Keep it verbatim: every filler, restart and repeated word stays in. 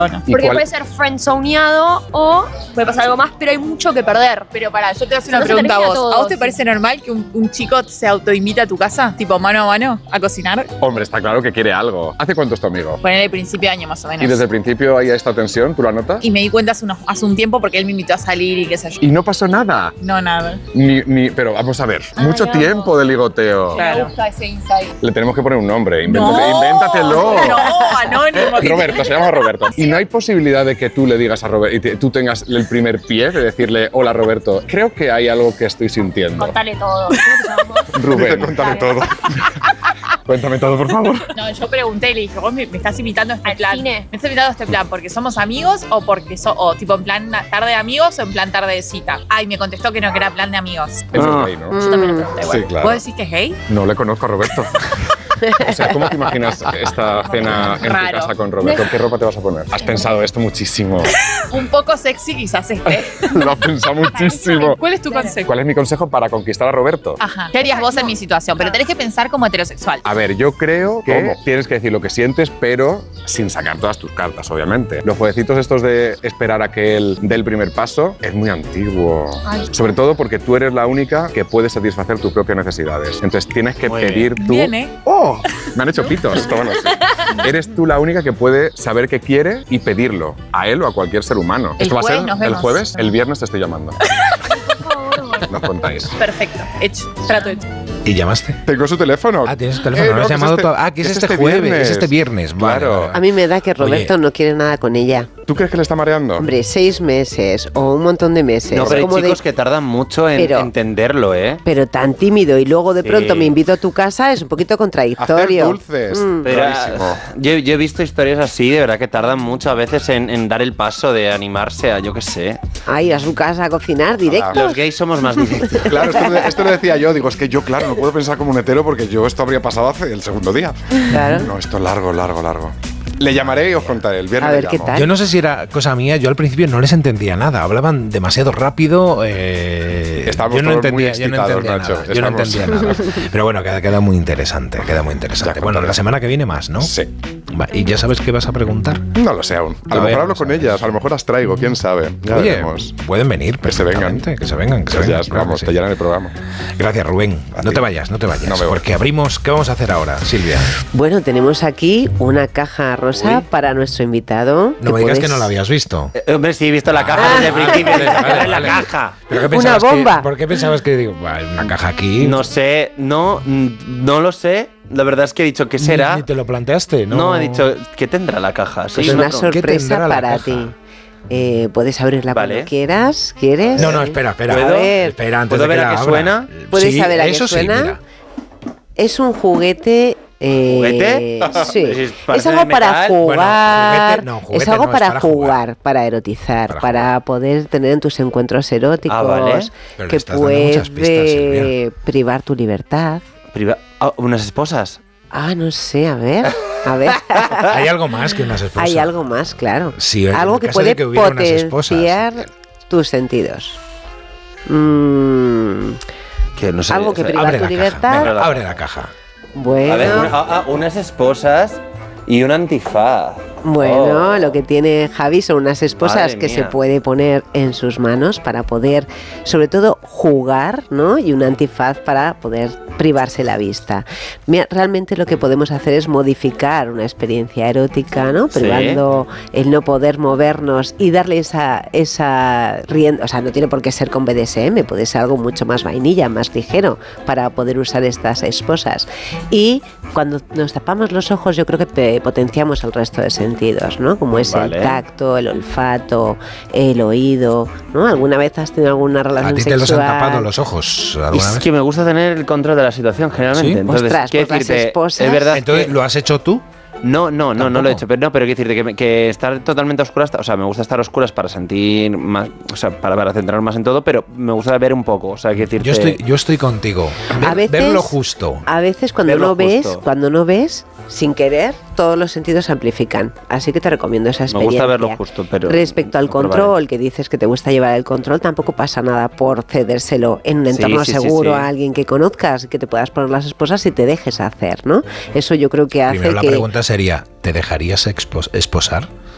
Porque cuál? Puede ser friendzoneado o puede pasar algo más, pero hay mucho que perder. Pero pará, yo te voy a hacer una pregunta a vos. A, ¿A vos te parece normal que un, un chico se autoinvite a tu casa, tipo mano a mano, a cocinar? Hombre, está claro que quiere algo. ¿Hace cuánto es tu amigo? Ponele el principio de año más o menos. ¿Y desde el principio hay esta tensión? ¿Tú la notas? Y me di cuenta hace, unos, hace un tiempo porque él me invitó a salir y qué sé yo. ¿Y no pasó nada? No, nada. Ni, ni, pero vamos a ver, Ay, mucho no. tiempo de ligoteo. Claro. Me gusta ese insight. Le tenemos que poner un nombre, invéntate, no, invéntatelo. No, anónimo. Roberto, se llama Roberto. ¿Y no hay posibilidad de que tú le digas a Roberto y te, tú tengas el primer pie de decirle, hola Roberto, creo que hay algo que estoy sintiendo? Contale todo. ¿Cómo te llamas? Rubén. Cuéntame todo. Cuéntame todo, por favor. No, yo pregunté y le dije, vos me, me estás invitando a este ¿Al plan. cine? ¿Me estás invitando a este plan porque somos amigos o porque so, o tipo en plan tarde de amigos o en plan tarde de cita? Ay, me contestó que no, que era plan de amigos. Es ah. gay, ¿no? Yo también lo pregunté. Sí, claro. ¿Vos decís que es gay? No le conozco a Roberto. O sea, ¿cómo te imaginas esta cena en Raro. tu casa con Roberto? ¿Qué ropa te vas a poner? Has pensado esto muchísimo. Un poco sexy quizás este. Lo has pensado muchísimo. ¿Cuál es tu consejo? ¿Cuál es mi consejo para conquistar a Roberto? Ajá. ¿Qué harías vos en mi situación? Pero tenés que pensar como heterosexual. A ver, yo creo que ¿Cómo? tienes que decir lo que sientes, pero sin sacar todas tus cartas, obviamente. Los jueguecitos estos de esperar a que él dé el primer paso es muy antiguo. Ay. Sobre todo porque tú eres la única que puede satisfacer tus propias necesidades. Entonces tienes que muy pedir tú... Viene. ¡Oh! Me han hecho pitos. Esto, bueno, sí. Eres tú la única que puede saber qué quiere y pedirlo a él o a cualquier ser humano. El Esto va a ser nos el jueves, el viernes te estoy llamando. Nos contáis. Perfecto, hecho, trato hecho. ¿Y llamaste? Tengo su teléfono. Ah, tienes su teléfono, Eh, no, no, has que es llamado este- todo. Ah, que es, es este, este jueves, viernes. es este viernes. Vale, Claro. vale, vale. A mí me da que Roberto Oye. no quiere nada con ella. ¿Tú crees que le está mareando? Hombre, seis meses o un montón de meses. No, pero hay como chicos de- que tardan mucho en Pero- entenderlo, ¿eh? Pero tan tímido y luego de Sí. pronto me invito a tu casa es un poquito contradictorio. Hacer dulces. Mm. Pero, Rarísimo. yo, yo he visto historias así, de verdad, que tardan mucho a veces en, en dar el paso de animarse a, yo qué sé. A ir a su casa a cocinar directo. Los gays somos más difíciles. Claro, esto, esto lo decía yo. Digo, es que yo, claro, no puedo pensar como un hetero porque yo esto habría pasado hace el segundo día. Claro. No, esto es largo, largo, largo. Le llamaré y os contaré. El viernes A ver, le ¿qué llamo. tal? Yo no sé si era cosa mía, yo al principio no les entendía nada, hablaban demasiado rápido. Eh, Estábamos yo no todos entendía, muy yo no excitados, entendía Nacho. nada. Yo no Estamos- entendía nada. Pero bueno, queda, queda muy interesante, queda muy interesante. Ya Bueno, contaré. la semana que viene más, ¿no? Sí. Va, ¿y ya sabes qué vas a preguntar? No lo sé aún. A, A lo ver, mejor hablo no con sé. ellas, a lo mejor las traigo, quién sabe. Ya Oye, veremos. pueden venir, Que se vengan. perfectamente, que se vengan, que se Pues vengan. ya, claro vamos, que te sí. llenan el programa. Gracias, Rubén. A No ti. te vayas, no te vayas. No me voy. porque abrimos. ¿Qué vamos a hacer ahora, Silvia? Bueno, tenemos aquí una caja rosa Uy. para nuestro invitado. No me digas puedes- que no la habías visto. Eh, hombre, sí, he visto la caja Ah. desde el principio. Vale, vale, Abre la vale. caja. ¿Pero qué Una pensabas que- bomba. ¿Por qué pensabas que digo, "Buah, una caja aquí? No sé, no, mm, no lo sé. La verdad es que he dicho, ¿qué Ni- será? Ni te lo planteaste, ¿no? No, he dicho, ¿qué tendrá la caja? Pues Sí, una una pregunta. ¿Qué sorpresa tendrá la para caja? ti. Eh, puedes abrirla Vale. cuando quieras. ¿Quieres? No, no, espera, espera. ¿Puedo? A ver. Espera, antes ¿Puedo de ver que a la qué abra. suena? ¿Puedes Sí, saber a qué eso suena? Sí, mira. Es un juguete. eh, ¿Juguete? Sí. Es- parece Es algo de para metal. jugar. Bueno, juguete no, juguete es algo no, es para, para jugar, jugar. para erotizar, Para para, jugar. poder tener en tus encuentros eróticos. Ah, vale. Pero le que estás dando puede muchas pistas, Silvia. privar tu libertad. Priva- ah, ¿unas esposas? Ah, no sé, a ver. A ver. Hay algo más que unas esposas. Hay algo más, claro. Sí, en algo el que caso de puede que hubiera unas esposas. potenciar tus sentidos. Mm, Que no sé. Algo que o sea, priva Abre tu la libertad. caja. Venga, la- Abre la caja. Bueno. A ver, una- ah, ah, unas esposas y un antifaz. Bueno, Oh. lo que tiene Javi son unas esposas Madre que mía. se puede poner en sus manos para poder, sobre todo, jugar, ¿no? Y un antifaz para poder privarse la vista. Mira, realmente lo que podemos hacer es modificar una experiencia erótica, ¿no? Sí. Privando el no poder movernos y darle esa, esa rienda. O sea, no tiene por qué ser con B D S M, puede ser algo mucho más vainilla, más ligero, para poder usar estas esposas. Y cuando nos tapamos los ojos, yo creo que pe- potenciamos el resto de sentidos, ¿no? Como es Vale. el tacto, el olfato, el oído, ¿no? ¿Alguna vez has tenido alguna A relación ti te sexual? los han tapado los ojos alguna Es vez. que me gusta tener el control de la situación generalmente. ¿Sí? Entonces, Ostras, quiero pues las decirte, esposas- es verdad Entonces, que- ¿lo has hecho tú? No, no, no, no lo he ¿Tampoco? hecho, pero no, pero quiero decirte que, me- que estar totalmente a oscuras, o sea, me gusta estar a oscuras para sentir más, o sea, para, para centrarme más en todo, pero me gusta ver un poco, o sea, quiero decirte... Yo estoy, yo estoy contigo. Ver, A veces- ver lo justo. A veces cuando Verlo no ves, justo. cuando no ves, sin querer, todos los sentidos se amplifican. Así que te recomiendo esa Me experiencia. gusta verlo justo, pero... Respecto al lo probaré. control, que dices que te gusta llevar el control, tampoco pasa nada por cedérselo en un Sí, entorno sí, sí, seguro sí. a alguien que conozcas, que te puedas poner las esposas y te dejes hacer, ¿no? Eso yo creo que hace Primero la que... pregunta sería, ¿te dejarías expos- esposar?